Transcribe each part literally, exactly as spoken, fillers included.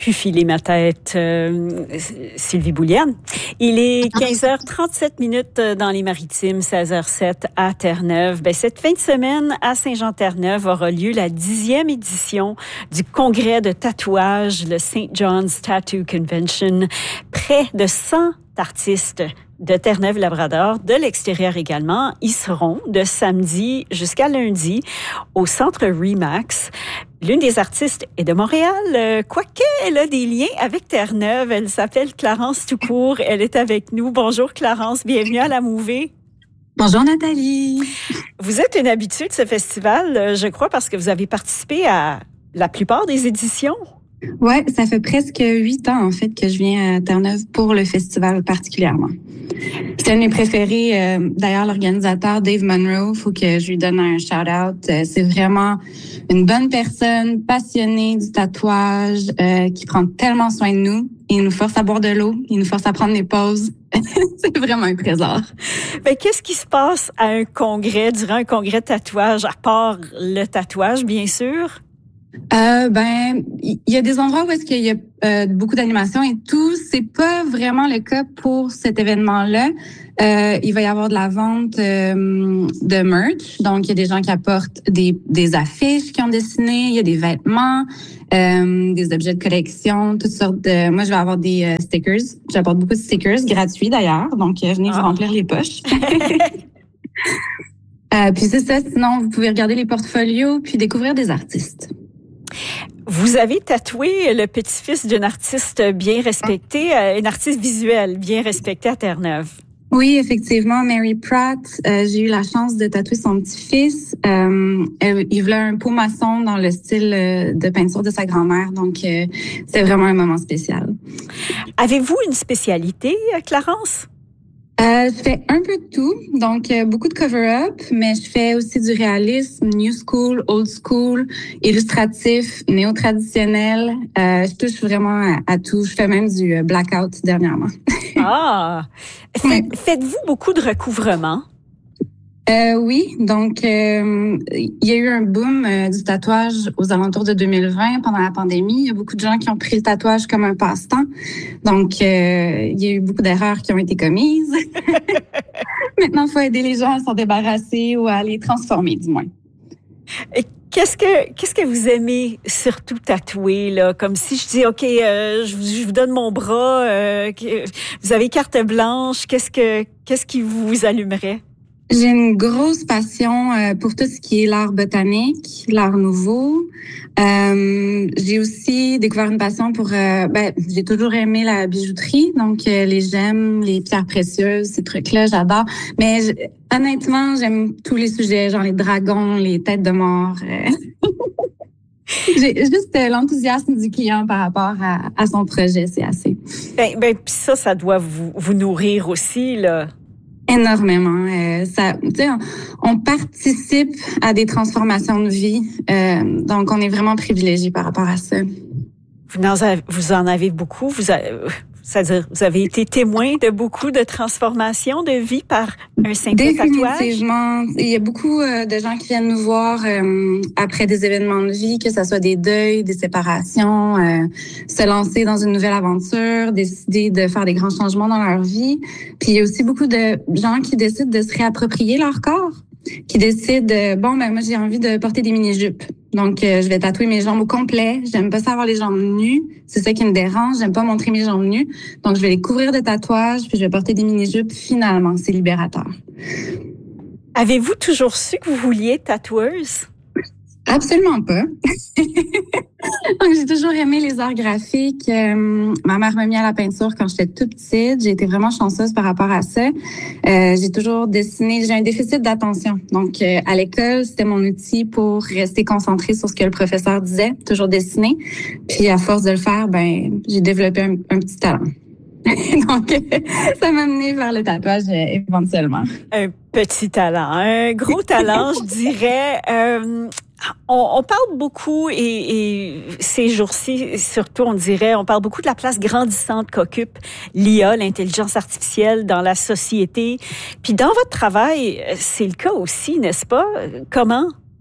pu filer ma tête, euh, Sylvie Bouliane. Il est quinze heures trente-sept minutes dans les Maritimes, seize heures sept à Terre-Neuve. Ben, cette fin de semaine, à Saint-Jean-Terre-Neuve, aura lieu la dixième édition du congrès de tatouage, le Saint John's Tattoo Convention. Près de cent artistes de Terre-Neuve-Labrador, de l'extérieur également, y seront de samedi jusqu'à lundi au Centre Remax. L'une des artistes est de Montréal, euh, quoique elle a des liens avec Terre-Neuve. Elle s'appelle Clarence Toucourt. Elle est avec nous. Bonjour Clarence, bienvenue à la Mouvée. Bonjour Nathalie. Vous êtes une habituée de ce festival, je crois, parce que vous avez participé à la plupart des éditions. Ouais, ça fait presque huit ans en fait que je viens à Terre-Neuve pour le festival particulièrement. C'est un de mes préférés. Euh, d'ailleurs, l'organisateur Dave Monroe, faut que je lui donne un shout-out. Euh, c'est vraiment une bonne personne, passionnée du tatouage, euh, qui prend tellement soin de nous. Il nous force à boire de l'eau, il nous force à prendre des pauses. C'est vraiment un trésor. Mais qu'est-ce qui se passe à un congrès, durant un congrès de tatouage, à part le tatouage, bien sûr? Euh, ben, il y a des endroits où est-ce qu'il y a euh, beaucoup d'animations et tout. C'est pas vraiment le cas pour cet événement-là. Euh, il va y avoir de la vente euh, de merch. Donc, il y a des gens qui apportent des, des affiches qui ont dessiné. Il y a des vêtements, euh, des objets de collection, toutes sortes de... Moi, je vais avoir des euh, stickers. J'apporte beaucoup de stickers, gratuits d'ailleurs. Donc, euh, venez ah. vous remplir les poches. euh, puis c'est ça. Sinon, vous pouvez regarder les portfolios puis découvrir des artistes. Vous avez tatoué le petit-fils d'une artiste bien respectée, une artiste visuelle bien respectée à Terre-Neuve. Oui, effectivement, Mary Pratt. Euh, j'ai eu la chance de tatouer son petit-fils. Euh, il voulait un pot maçon dans le style de peinture de sa grand-mère, donc euh, c'est vraiment un moment spécial. Avez-vous une spécialité, Clarence? Euh, je fais un peu de tout, donc euh, beaucoup de cover-up, mais je fais aussi du réalisme, new school, old school, illustratif, néo-traditionnel. Euh, je touche vraiment à, à tout. Je fais même du blackout dernièrement. Ah! Fait, faites-vous beaucoup de recouvrement? Euh, oui, donc euh, il y a eu un boom euh, du tatouage aux alentours de deux mille vingt pendant la pandémie. Il y a beaucoup de gens qui ont pris le tatouage comme un passe-temps. Donc, euh, il y a eu beaucoup d'erreurs qui ont été commises. Maintenant, il faut aider les gens à s'en débarrasser ou à les transformer, du moins. Et qu'est-ce que qu'est-ce que vous aimez surtout tatouer là? Comme si je dis ok, euh, je, vous, je vous donne mon bras, euh, vous avez carte blanche. Qu'est-ce que qu'est-ce qui vous allumerait? J'ai une grosse passion euh, pour tout ce qui est l'art botanique, l'art nouveau. Euh, j'ai aussi découvert une passion pour... Euh, ben, j'ai toujours aimé la bijouterie, donc euh, les gemmes, les pierres précieuses, ces trucs-là, j'adore. Mais je, honnêtement, j'aime tous les sujets, genre les dragons, les têtes de mort. Euh. J'ai juste euh, l'enthousiasme du client par rapport à, à son projet, c'est assez. Ben, ben puis ça, ça doit vous, vous nourrir aussi, là. Énormément. Euh, ça, tu sais, on, on participe à des transformations de vie, euh, donc on est vraiment privilégié par rapport à ça. Vous en avez, vous en avez beaucoup. Vous, a, c'est-à-dire, vous avez été témoin de beaucoup de transformations de vie par un simple tatouage. Définitivement. Il y a beaucoup euh, de gens qui viennent nous voir euh, après des événements de vie, que ce soit des deuils, des séparations, euh, se lancer dans une nouvelle aventure, décider de faire des grands changements dans leur vie. Puis il y a aussi beaucoup de gens qui décident de se réapproprier leur corps, qui décident, euh, bon, ben moi j'ai envie de porter des mini-jupes. Donc, euh, je vais tatouer mes jambes au complet. J'aime pas savoir les jambes nues. C'est ça qui me dérange. J'aime pas montrer mes jambes nues. Donc, je vais les couvrir de tatouages, puis je vais porter des mini-jupes. Finalement, c'est libérateur. Avez-vous toujours su que vous vouliez être tatoueuse? Absolument pas. Donc, j'ai toujours aimé les arts graphiques. Euh, ma mère m'a mis à la peinture quand j'étais toute petite. J'ai été vraiment chanceuse par rapport à ça. Euh, j'ai toujours dessiné. J'ai un déficit d'attention. Donc, euh, à l'école, c'était mon outil pour rester concentrée sur ce que le professeur disait. Toujours dessiner. Puis, à force de le faire, ben, j'ai développé un, un petit talent. Donc, ça m'a mené vers le tatouage euh, éventuellement. Un petit talent, un gros talent, je dirais. Euh, on, on parle beaucoup, et, et ces jours-ci, surtout, on dirait, on parle beaucoup de la place grandissante qu'occupe l'I A, l'intelligence artificielle, dans la société. Puis dans votre travail, c'est le cas aussi, n'est-ce pas? Comment?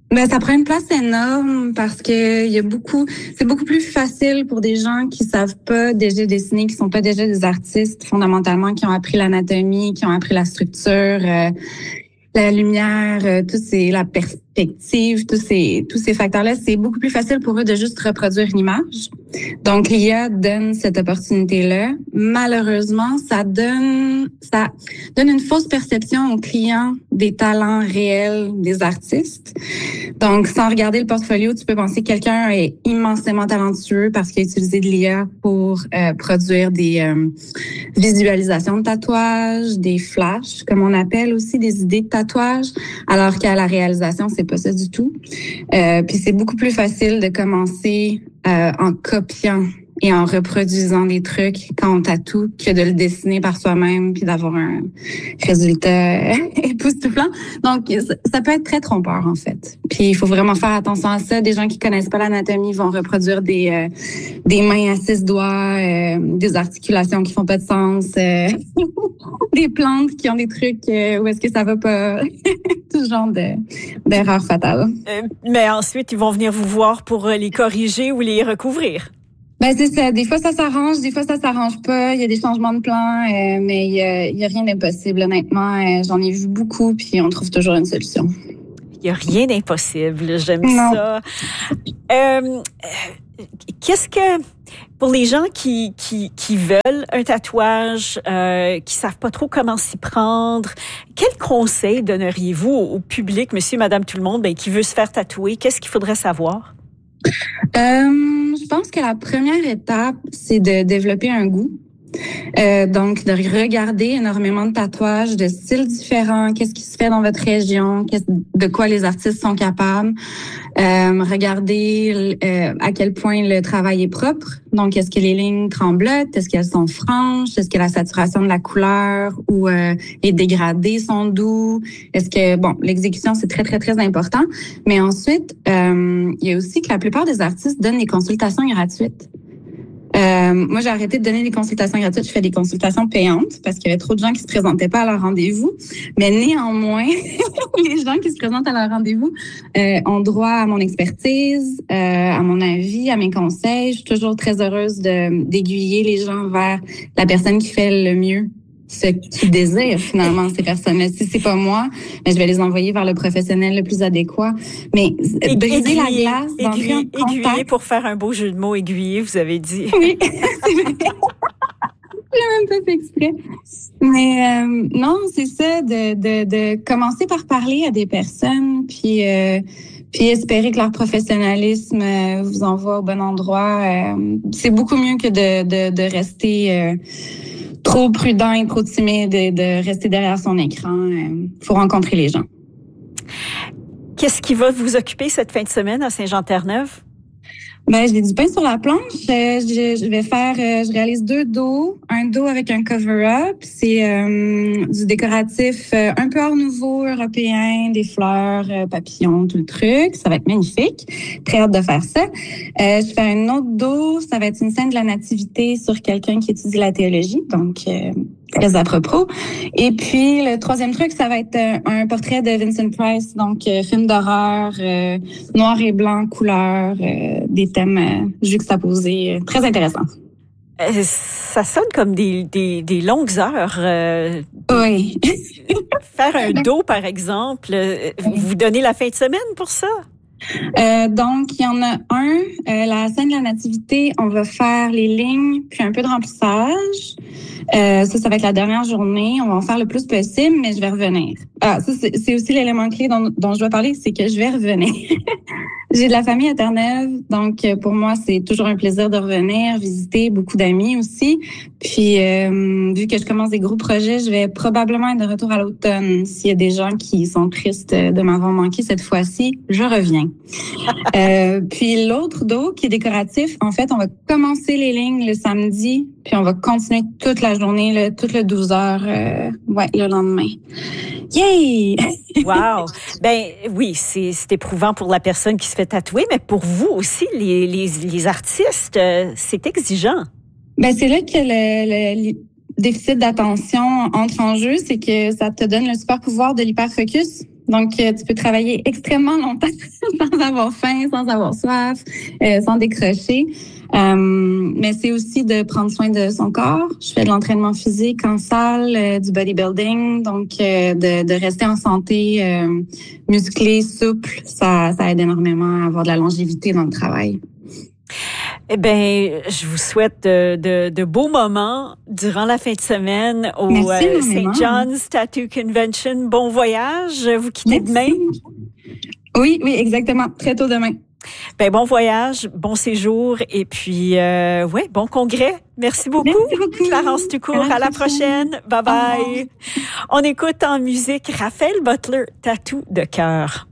Ben, ça prend une place énorme parce que il y a beaucoup, c'est beaucoup plus facile pour des gens qui savent pas déjà dessiner, qui sont pas déjà des artistes fondamentalement, qui ont appris l'anatomie, qui ont appris la structure, euh, la lumière, euh, tous ces, la perspective, tous ces, tous ces facteurs-là. C'est beaucoup plus facile pour eux de juste reproduire une image. Donc, l'I A donne cette opportunité-là. Malheureusement, ça donne, ça donne une fausse perception aux clients des talents réels des artistes. Donc, sans regarder le portfolio, tu peux penser que quelqu'un est immensément talentueux parce qu'il a utilisé de l'I A pour euh, produire des euh, visualisations de tatouages, des flashs, comme on appelle aussi, des idées de tatouage, alors qu'à la réalisation, c'est pas ça du tout. Euh, puis c'est beaucoup plus facile de commencer euh, en copiant et en reproduisant des trucs quand on tatoue que de le dessiner par soi-même puis d'avoir un résultat époustouflant. Donc, ça peut être très trompeur, en fait. Puis, il faut vraiment faire attention à ça. Des gens qui connaissent pas l'anatomie vont reproduire des euh, des mains à six doigts, euh, des articulations qui font pas de sens, euh, des plantes qui ont des trucs euh, où est-ce que ça va pas. Tout ce genre de, d'erreurs fatales. Euh, mais ensuite, ils vont venir vous voir pour les corriger ou les recouvrir. Ben c'est ça. Des fois ça s'arrange, des fois ça s'arrange pas. Il y a des changements de plan, euh, mais il y a, il y a rien d'impossible. Honnêtement, euh, j'en ai vu beaucoup, puis on trouve toujours une solution. Il y a rien d'impossible. J'aime non. ça. Euh, qu'est-ce que pour les gens qui qui qui veulent un tatouage, euh, qui savent pas trop comment s'y prendre, quel conseil donneriez-vous au, au public, monsieur, madame, tout le monde, ben qui veut se faire tatouer? Qu'est-ce qu'il faudrait savoir? Euh, je pense que la première étape, c'est de développer un goût. Euh, donc, de regarder énormément de tatouages de styles différents, qu'est-ce qui se fait dans votre région, qu'est-ce, de quoi les artistes sont capables. Euh, regarder euh, à quel point le travail est propre. Donc, est-ce que les lignes tremblotent? Est-ce qu'elles sont franches? Est-ce que la saturation de la couleur ou euh, les dégradés sont doux? Est-ce que, bon, l'exécution, c'est très, très, très important. Mais ensuite, euh, il y a aussi que la plupart des artistes donnent des consultations gratuites. Euh, moi, j'ai arrêté de donner des consultations gratuites. Je fais des consultations payantes parce qu'il y avait trop de gens qui se présentaient pas à leur rendez-vous. Mais néanmoins, les gens qui se présentent à leur rendez-vous euh, ont droit à mon expertise, euh, à mon avis, à mes conseils. Je suis toujours très heureuse de, d'aiguiller les gens vers la personne qui fait le mieux ce qu'ils désirent finalement, ces personnes-là. Si c'est pas moi, mais je vais les envoyer vers le professionnel le plus adéquat. Mais briser la glace, d'entrer en contact. Aiguiller pour faire un beau jeu de mots, aiguiller, vous avez dit. Oui, c'est vrai. Je l'ai même pas fait exprès. Mais euh, non, c'est ça, de, de, de commencer par parler à des personnes, puis... Euh, puis espérer que leur professionnalisme euh, vous envoie au bon endroit. Euh, c'est beaucoup mieux que de, de, de rester euh, trop prudent et trop timide et de rester derrière son écran. Il faut rencontrer les gens. Qu'est-ce qui va vous occuper cette fin de semaine à Saint-Jean-Terre-Neuve? Ben, j'ai du pain sur la planche. Euh, je, je vais faire, euh, je réalise deux dos. Un dos avec un cover-up. C'est euh, du décoratif euh, un peu art nouveau, européen, des fleurs, euh, papillons, tout le truc. Ça va être magnifique. Très hâte de faire ça. Euh, je fais un autre dos. Ça va être une scène de la nativité sur quelqu'un qui étudie la théologie. Donc, euh, très à propos. Et puis, le troisième truc, ça va être euh, un portrait de Vincent Price. Donc, euh, film d'horreur, euh, noir et blanc, couleur, euh, des thèmes euh, juxtaposés. Euh, très intéressant. Euh, ça sonne comme des, des, des longues heures. Euh, oui. Faire un dos, par exemple, euh, vous donnez la fin de semaine pour ça? Euh, donc, il y en a un, euh, la scène de la nativité, on va faire les lignes, puis un peu de remplissage. Euh, ça, ça va être la dernière journée. On va en faire le plus possible, mais je vais revenir. Ah, ça, c'est, c'est aussi l'élément clé dont, dont je dois parler, c'est que je vais revenir. J'ai de la famille à Terre-Neuve, donc pour moi, c'est toujours un plaisir de revenir, visiter, beaucoup d'amis aussi. Puis, euh, vu que je commence des gros projets, je vais probablement être de retour à l'automne. S'il y a des gens qui sont tristes de m'avoir manqué cette fois-ci, je reviens. euh, puis l'autre dos qui est décoratif, en fait, on va commencer les lignes le samedi, puis on va continuer toute la journée, là, toutes les douze heures, euh, ouais, le lendemain. Yay! Wow! Ben oui, c'est, c'est éprouvant pour la personne qui se fait tatouer, mais pour vous aussi, les, les, les artistes, euh, c'est exigeant. Ben c'est là que le, le déficit d'attention entre en jeu, c'est que ça te donne le super pouvoir de l'hyperfocus. Donc, euh, tu peux travailler extrêmement longtemps sans avoir faim, sans avoir soif, euh, sans décrocher. Euh, mais c'est aussi de prendre soin de son corps. Je fais de l'entraînement physique en salle, euh, du bodybuilding. Donc, euh, de, de rester en santé euh, musclée, souple, ça, ça aide énormément à avoir de la longévité dans le travail. Eh bien, je vous souhaite de, de, de beaux moments durant la fin de semaine au euh, Saint John's Tattoo Convention. Bon voyage. Vous quittez Merci. demain? Oui, oui, exactement. Très tôt demain. Ben bon voyage, bon séjour et puis euh, ouais, bon congrès. Merci beaucoup, Merci beaucoup. Clarence Tucourt. À la prochaine. Bye bye. On écoute en musique Raphaël Butler, Tatou de cœur.